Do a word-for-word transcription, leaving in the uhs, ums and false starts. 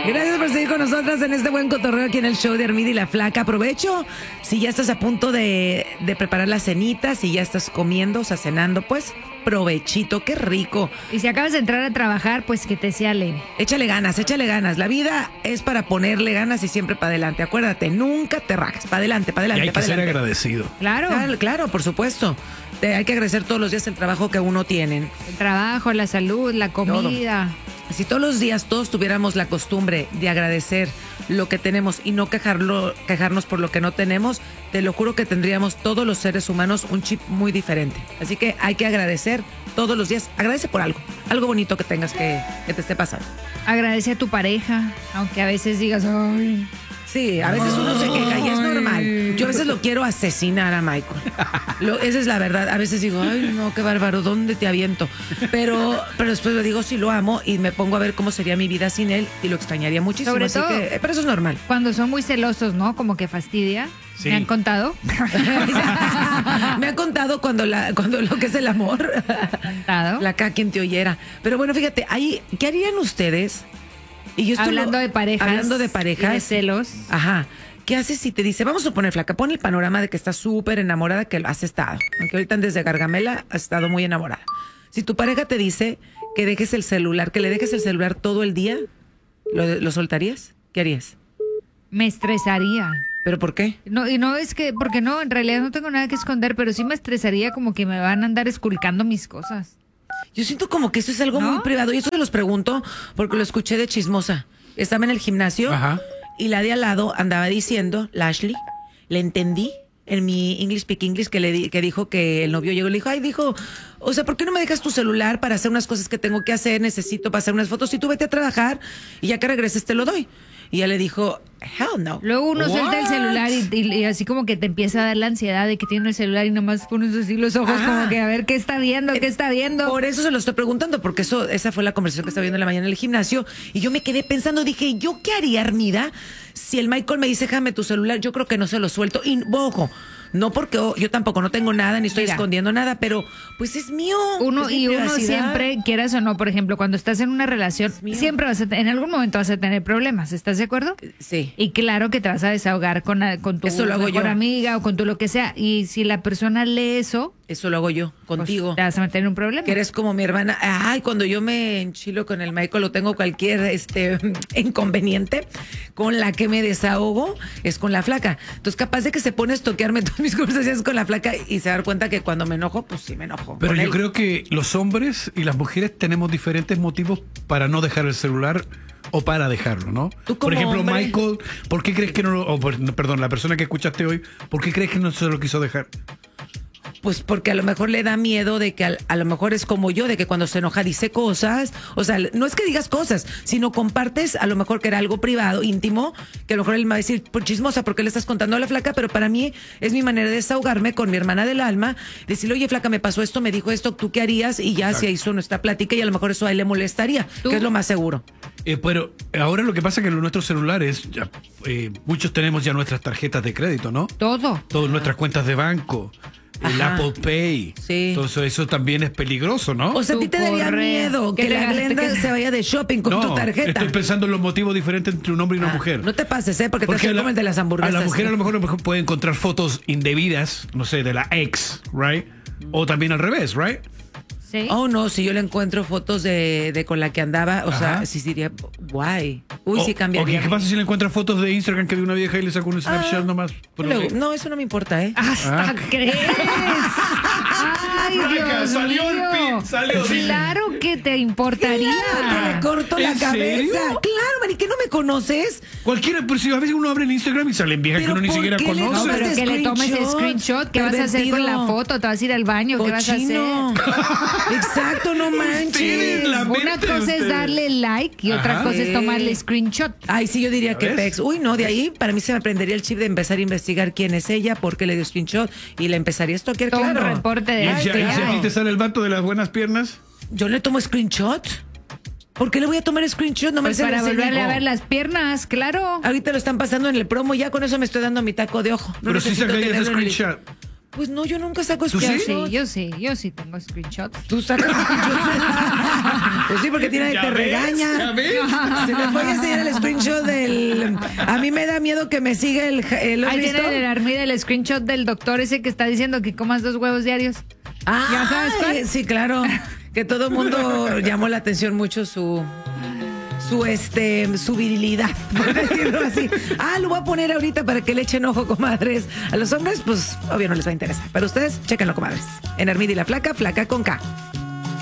Gracias por seguir con nosotras en este buen cotorreo aquí en el show de Armida y la Flaca. Aprovecho, si ya estás a punto de, de preparar la cenita, si ya estás comiendo, o sea, cenando, pues provechito, qué rico. Y si acabas de entrar a trabajar, pues que te sea leve. Échale ganas, échale ganas. La vida es para ponerle ganas y siempre para adelante. Acuérdate, nunca te rajes. Para adelante, para adelante, Y hay que para ser adelante. agradecido. Claro. Claro, claro, por supuesto. Te- hay que agradecer todos los días el trabajo que uno tiene. El trabajo, la salud, la comida. Si todos los días todos tuviéramos la costumbre de agradecer lo que tenemos y no quejarlo, quejarnos por lo que no tenemos, te lo juro que tendríamos todos los seres humanos un chip muy diferente. Así que hay que agradecer todos los días. Agradece por algo, algo bonito que tengas que, que te esté pasando. Agradece a tu pareja, aunque a veces digas, ay. Sí, a veces uno se queja y es normal. Yo a veces lo quiero asesinar a Michael. Lo, esa es la verdad. A veces digo, ay, no, qué bárbaro, ¿dónde te aviento? Pero, pero después le digo, sí lo amo y me pongo a ver cómo sería mi vida sin él y lo extrañaría muchísimo. Sobre así todo- que, pero eso es normal. Cuando son muy celosos, ¿no? Como que fastidia. Sí. ¿Me han contado? Me han contado cuando, la, cuando lo que es el amor. ¿Contado? La caca quien te oyera. Pero bueno, fíjate, ahí, ¿qué harían ustedes? Y yo esto Hablando lo- de parejas. Hablando de y de parejas. celos. Ajá. ¿Qué haces si te dice, vamos a suponer, Flaca, pon el panorama de que estás súper enamorada, que lo has estado? Aunque ahorita desde Gargamela has estado muy enamorada. Si tu pareja te dice que dejes el celular, que le dejes el celular todo el día, ¿lo, lo soltarías? ¿Qué harías? Me estresaría. ¿Pero por qué? No, y no es que, porque no, en realidad no tengo nada que esconder, pero sí me estresaría como que me van a andar esculcando mis cosas. Yo siento como que eso es algo ¿No? muy privado. Y eso se los pregunto porque lo escuché de chismosa. Estaba en el gimnasio Ajá. y la de al lado andaba diciendo, Lashley, le entendí en mi English Speak English que le di- que dijo que el novio llegó y le dijo, ay, dijo, o sea, ¿por qué no me dejas tu celular para hacer unas cosas que tengo que hacer? Necesito para hacer unas fotos y tú vete a trabajar y ya que regreses te lo doy. Y ella le dijo, hell no. Luego uno suelta el What? celular y, y- y así como que te empieza a dar la ansiedad de que tiene el celular y nomás pones así los ojos Ajá. como que a ver qué está viendo, qué está viendo. Por eso se lo estoy preguntando, porque eso, esa fue la conversación que estaba viendo en la mañana en el gimnasio. Y yo me quedé pensando, dije, ¿yo qué haría, Armida? Si el Michael me dice, déjame tu celular, yo creo que no se lo suelto. Y, ojo, no porque oh, yo tampoco no tengo nada, ni estoy Mira. escondiendo nada, pero pues es mío. Uno es mi y uno privacidad. siempre, quieras o no, por ejemplo, cuando estás en una relación, mío. siempre vas a, te- en algún momento vas a tener problemas, ¿estás de acuerdo? Sí. Y claro que te vas a desahogar con, la- con tu Eso lo hago mejor yo. amiga o con tu lo que sea. Y si la persona lee eso, Eso lo hago yo, pues, contigo. te vas a meter en un problema. Que eres como mi hermana. Ay, cuando yo me enchilo con el Michael o tengo cualquier este inconveniente con la que me desahogo, es con la Flaca. Entonces, capaz de que se pone a estoquearme todas mis conversaciones con la Flaca y se da cuenta que cuando me enojo, pues sí me enojo. Pero con yo él. creo que los hombres y las mujeres tenemos diferentes motivos para no dejar el celular o para dejarlo, ¿no? Tú como Por ejemplo, hombre- Michael, ¿por qué crees que no lo, o por- no, perdón, la persona que escuchaste hoy, ¿por qué crees que no se lo quiso dejar? Pues porque a lo mejor le da miedo de que al- a, lo mejor es como yo, de que cuando se enoja dice cosas. O sea, no es que digas cosas, sino compartes a lo mejor que era algo privado, íntimo, que a lo mejor él me va a decir, por chismosa, porque le estás contando a la Flaca, pero para mí es mi manera de desahogarme con mi hermana del alma, decirle, oye, Flaca, me pasó esto, me dijo esto, ¿tú qué harías? Y ya se hizo nuestra plática y a lo mejor eso a él le molestaría, ¿Tú? que es lo más seguro. Eh, pero ahora lo que pasa es que en nuestros celulares, ya, eh, muchos tenemos ya nuestras tarjetas de crédito, ¿no? Todo. Todas nuestras cuentas de banco, el Ajá. Apple Pay. Sí. Entonces eso también es peligroso, ¿no? O sea, a ti Tu te daría correo. miedo ¿Qué que le la ganaste? Glenda ¿Qué? se vaya de shopping con no, tu tarjeta. estoy pensando en los motivos diferentes entre un hombre y una Ah, mujer. No te pases, ¿eh? Porque, Porque te a hace la, como el de las hamburguesas. a la mujer a lo mejor, a lo mejor puede encontrar fotos indebidas, no sé, de la ex, right? O también al revés, right? ¿Sí? Oh, no, si yo le encuentro fotos de, de con la que andaba, o Ajá. sea, sí diría, guay. Uy, O- sí cambiaría. o ¿qué pasa si le encuentras fotos de Instagram que de una vieja y le sacó un Snapchat Ah, nomás? Pero Luego, que- no, eso no me importa, ¿eh? ¿Hasta Ah. crees? Ay, Flaca, Dios salió el mío. pin, salió, dile. Claro que te importaría. Claro que le corto la ¿En cabeza. serio? Claro, Mari, ¿que no me conoces? Cualquiera, pero si a veces uno abre el Instagram y salen viejas que Pero uno ni ¿por siquiera qué le No, conoce. tomas pero de que le tomes screenshot, screenshot. ¿Qué vas a hacer con la pervertido? foto? ¿Te vas a ir al baño? ¿Qué vas a hacer? Cochino. Exacto, no Tienen manches. la Una mente cosa es ustedes. darle like y otra Ajá. cosa es Sí. tomarle screenshot. Ay, sí, yo diría que ves? pex. Uy, no, de ahí para mí se me prendería el chip de empezar a investigar quién es ella, por qué le dio screenshot y la empezaría a stalkear, Todo un claro. reporte de ¿Y ay, si, y si a ti claro. te sale el vato de las buenas piernas? Yo le tomo screenshot. ¿Por qué le voy a tomar screenshot? No me Pues se lo para enseñé. volverle a ver las piernas, claro. Ahorita lo están pasando en el promo, ya con eso me estoy dando mi taco de ojo. No Pero si necesito sacarías el tenerlo en el- screenshot. Pues no, yo nunca saco ¿Tú sí? Yo screenshots. sí, yo sí, yo sí tengo screenshots. Tú sacas screenshots. Pues sí, porque tiene ¿Ya te ves? regaña. ¿Ya ves? Se me fue a enseñar el screenshot del. A mí me da miedo que me siga el. el ¿Lo has Ahí visto? tiene el Armida el screenshot del doctor ese que está diciendo que comas dos huevos diarios. Ah, ¿Ya sabes cuál? Sí, claro. Que todo el mundo llamó la atención mucho su. Su este su virilidad, por decirlo así. Ah, lo voy a poner ahorita para que le echen ojo, comadres. A los hombres, pues, obvio no les va a interesar. Pero ustedes, chéquenlo, comadres. En Armida y la Flaca, Flaca con K.